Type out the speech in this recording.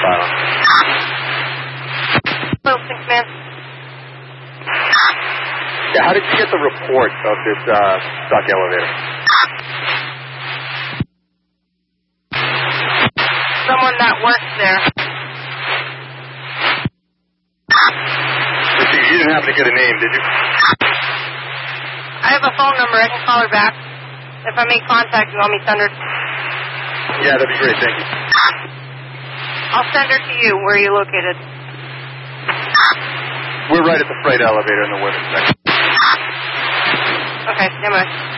file. Wilson Command. Yeah, how did you get the report of this stuck elevator? Someone that works there. You didn't happen to get a name, did you? I have a phone number. I can call her back. If I make contact, you want me to send her? Yeah, that'd be great. Thank you. I'll send her to you. Where are you located? We're right at the freight elevator in the women's section. Okay, stand by.